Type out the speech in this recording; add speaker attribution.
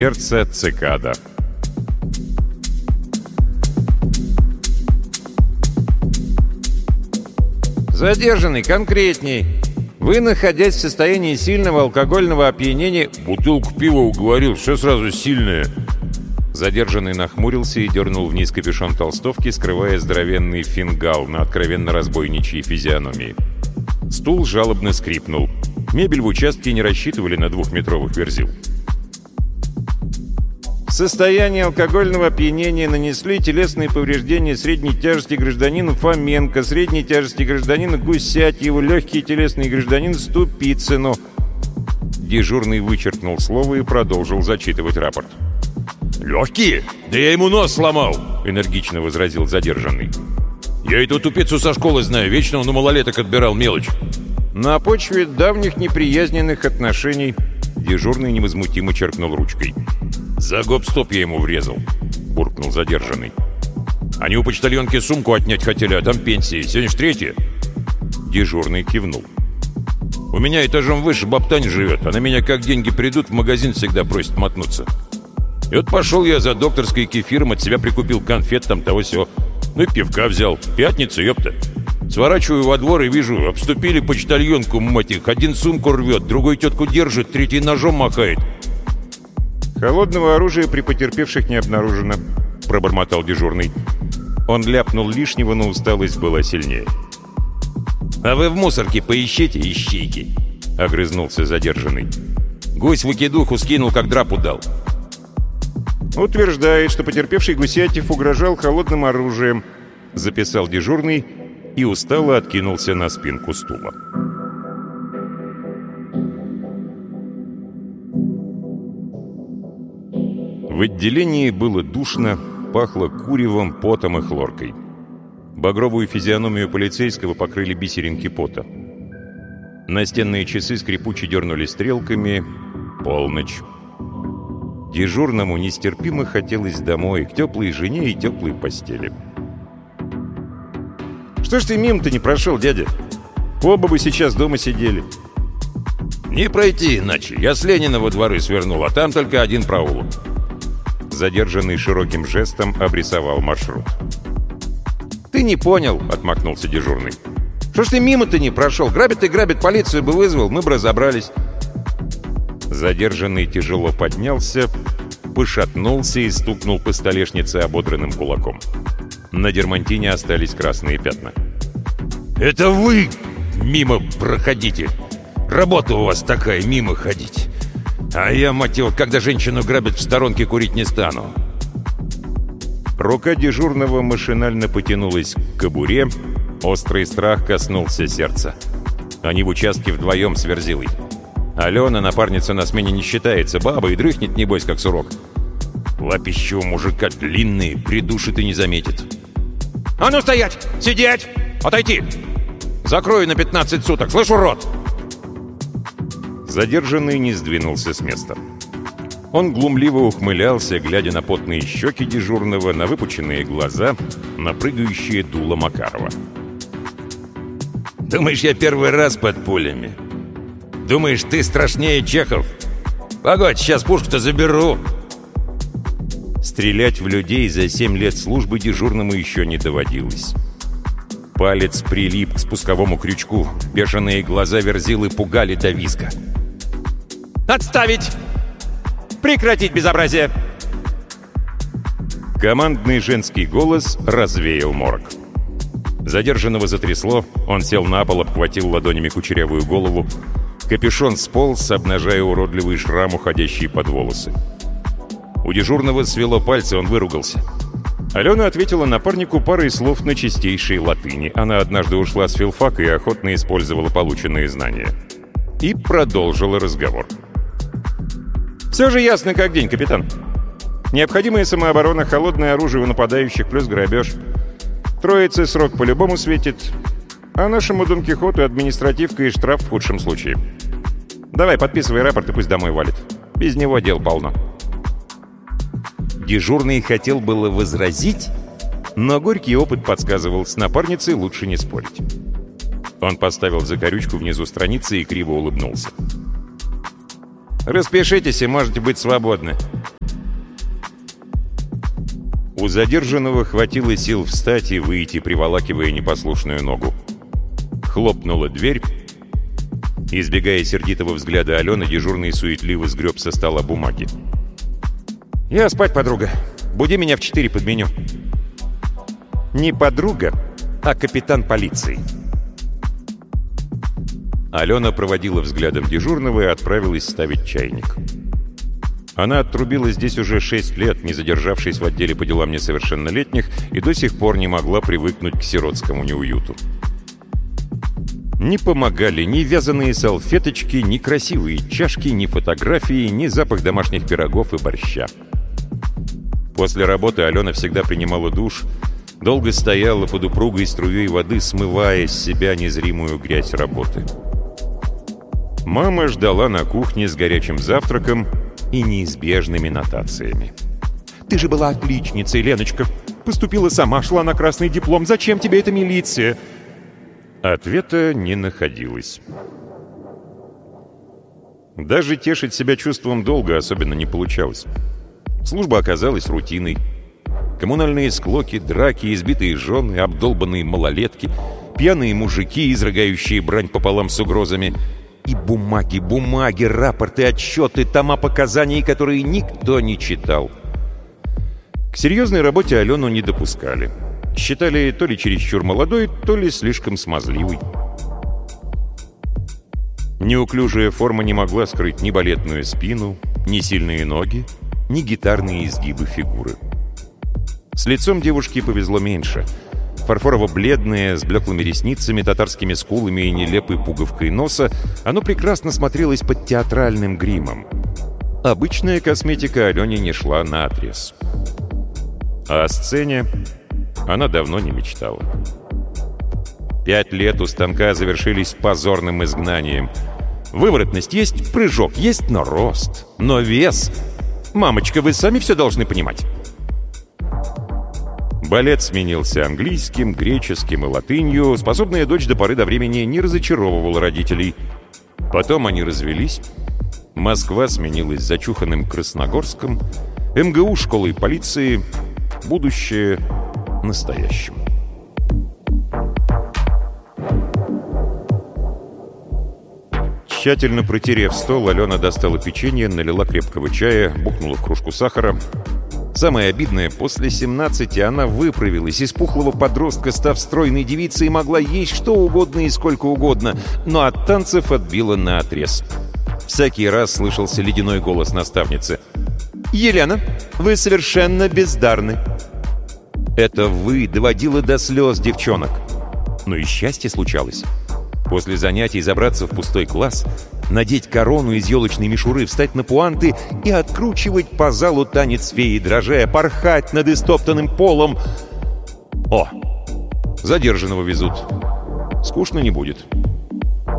Speaker 1: Сердце цикада.
Speaker 2: Задержанный, конкретней. Вы, находясь в состоянии сильного алкогольного опьянения...
Speaker 3: Бутылку пива уговорил, все сразу сильное.
Speaker 1: Задержанный нахмурился и дернул вниз капюшон толстовки, скрывая здоровенный фингал на откровенно разбойничьей физиономии. Стул жалобно скрипнул. Мебель в участке не рассчитывали на 2-метровых верзил.
Speaker 2: В состоянии алкогольного опьянения нанесли телесные повреждения средней тяжести гражданину Фоменко, средней тяжести гражданину Гусятьеву, легкие телесные гражданину Ступицыну.
Speaker 1: Дежурный вычеркнул слово и продолжил зачитывать рапорт.
Speaker 3: «Легкие? Да я ему нос сломал!»
Speaker 1: — энергично возразил задержанный.
Speaker 3: «Я эту тупицу со школы знаю, вечно он у малолеток отбирал мелочь».
Speaker 2: На почве давних неприязненных отношений.
Speaker 1: Дежурный невозмутимо черкнул ручкой.
Speaker 3: «За гоп-стоп я ему врезал», — буркнул задержанный. «Они у почтальонки сумку отнять хотели, а там пенсии. Сегодня ж 3-е».
Speaker 1: Дежурный кивнул.
Speaker 3: «У меня этажом выше бабтань живет. Она меня, как деньги придут, в магазин всегда просит мотнуться. И вот пошел я за докторской кефиром, от себя прикупил конфет, там того-сего. Ну и пивка взял. Пятница, ёпта. Сворачиваю во двор и вижу, обступили почтальонку, мать их. Один сумку рвет, другой тетку держит, третий ножом махает».
Speaker 2: «Холодного оружия при потерпевших не обнаружено», — пробормотал дежурный.
Speaker 1: Он ляпнул лишнего, но усталость была сильнее.
Speaker 3: «А вы в мусорке поищите, ищейки», — огрызнулся задержанный. «Гусь выкидуху скинул, как драпу дал».
Speaker 2: «Утверждает, что потерпевший Гусятьев угрожал холодным оружием», — записал дежурный и устало откинулся на спинку стула. В отделении было душно, пахло куревом, потом и хлоркой. Багровую физиономию полицейского покрыли бисеринки пота. Настенные часы скрипуче дернули стрелками. Полночь. Дежурному нестерпимо хотелось домой, к теплой жене и теплой постели. «Что ж ты мимо-то не прошел, дядя? Оба бы сейчас дома сидели».
Speaker 3: «Не пройти иначе. Я с Ленина во дворы свернул, а там только один проулок».
Speaker 1: Задержанный широким жестом обрисовал маршрут.
Speaker 2: «Ты не понял», — отмахнулся дежурный. «Что ж ты мимо-то не прошел? Грабит и грабит, полицию бы вызвал, мы бы разобрались».
Speaker 1: Задержанный тяжело поднялся, пошатнулся и стукнул по столешнице ободранным кулаком. На дермантине остались красные пятна.
Speaker 3: «Это вы мимо проходите! Работа у вас такая, мимо ходить! А я, мать его, когда женщину грабят, в сторонке курить не стану!»
Speaker 1: Рука дежурного машинально потянулась к кобуре, острый страх коснулся сердца. Они в участке вдвоем с Верзилой. Алена, напарница на смене, не считается, баба и дрыхнет, небось, как сурок.
Speaker 3: Лапища у мужика длинные, придушит и не заметит.
Speaker 2: «А ну стоять! Сидеть! Отойти! Закрою на 15 суток, слышь, урод!»
Speaker 1: Задержанный не сдвинулся с места. Он глумливо ухмылялся, глядя на потные щеки дежурного, на выпученные глаза, на прыгающее дуло Макарова.
Speaker 3: «Думаешь, я первый раз под пулями? Думаешь, ты страшнее Чехов? Погодь, сейчас пушку-то заберу!»
Speaker 1: Стрелять в людей за 7 лет службы дежурному еще не доводилось. Палец прилип к спусковому крючку. Бешеные глаза Верзилы пугали до визга.
Speaker 2: «Отставить! Прекратить безобразие!»
Speaker 1: Командный женский голос развеял морок. Задержанного затрясло, он сел на пол, обхватил ладонями кучерявую голову. Капюшон сполз, обнажая уродливый шрам, уходящий под волосы. У дежурного свело пальцы, он выругался. Алена ответила напарнику парой слов на чистейшей латыни. Она однажды ушла с филфака и охотно использовала полученные знания. И продолжила разговор.
Speaker 2: «Все же ясно как день, капитан. Необходимая самооборона, холодное оружие у нападающих плюс грабеж. Троице срок по-любому светит, а нашему Дон Кихоту административка и штраф в худшем случае. Давай, подписывай рапорт и пусть домой валит. Без него дел полно».
Speaker 1: Дежурный хотел было возразить, но горький опыт подсказывал, с напарницей лучше не спорить. Он поставил закорючку внизу страницы и криво улыбнулся.
Speaker 2: «Распишитесь и можете быть свободны. У задержанного хватило сил встать и выйти, приволакивая непослушную ногу. Хлопнула дверь. Избегая сердитого взгляда Алены, дежурный суетливо сгреб со стола бумаги. «Я спать, подруга. Буди меня в 4 подменю». «Не подруга, а капитан полиции». Алена проводила взглядом дежурного и отправилась ставить чайник. Она отрубила здесь уже 6 лет, не задержавшись в отделе по делам несовершеннолетних, и до сих пор не могла привыкнуть к сиротскому неуюту. Не помогали ни вязаные салфеточки, ни красивые чашки, ни фотографии, ни запах домашних пирогов и борща. После работы Алена всегда принимала душ, долго стояла под упругой струей воды, смывая с себя незримую грязь работы. Мама ждала на кухне с горячим завтраком и неизбежными нотациями.
Speaker 4: «Ты же была отличницей, Леночка. Поступила сама, шла на красный диплом. Зачем тебе эта милиция?»
Speaker 2: Ответа не находилось. Даже тешить себя чувством долга особенно не получалось. Служба оказалась рутиной. Коммунальные склоки, драки, избитые жены, обдолбанные малолетки, пьяные мужики, изрыгающие брань пополам с угрозами. И бумаги, рапорты, отчеты, тома показаний, которые никто не читал. К серьезной работе Алену не допускали. Считали то ли чересчур молодой, то ли слишком смазливой. Неуклюжая форма не могла скрыть ни балетную спину, ни сильные ноги, ни гитарные изгибы фигуры. С лицом девушке повезло меньше. Фарфорово-бледное, с блеклыми ресницами, татарскими скулами и нелепой пуговкой носа, оно прекрасно смотрелось под театральным гримом. Обычная косметика Алене не шла наотрез. А о сцене она давно не мечтала. 5 лет у станка завершились позорным изгнанием. Выворотность есть, прыжок есть, но рост, но вес. Мамочка, вы сами все должны понимать. Балет сменился английским, греческим и латынью. Способная дочь до поры до времени не разочаровывала родителей. Потом они развелись. Москва сменилась зачуханным Красногорском. МГУ школой полиции. Будущее настоящим. Тщательно протерев стол, Алена достала печенье, налила крепкого чая, бухнула в кружку сахара. Самое обидное, после 17 она выправилась из пухлого подростка, став стройной девицей, и могла есть что угодно и сколько угодно, но от танцев отбила наотрез. Всякий раз слышался ледяной голос наставницы. «Елена, вы совершенно бездарны». Это «вы» доводило до слез девчонок. Но и счастье случалось. После занятий забраться в пустой класс, надеть корону из елочной мишуры, встать на пуанты и откручивать по залу танец феи дрожжа, порхать над истоптанным полом. О, задержанного везут. Скучно не будет.